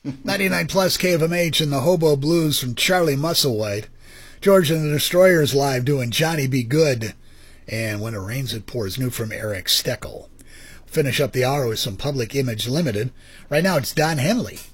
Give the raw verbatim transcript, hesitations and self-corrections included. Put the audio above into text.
ninety-nine plus K of M H and the Hobo Blues from Charlie Musselwhite. George and the Destroyers live doing Johnny Be Good. And When It Rains It Pours, new from Eric Steckel. Finish up the hour with some Public Image Limited. Right now it's Don Henley.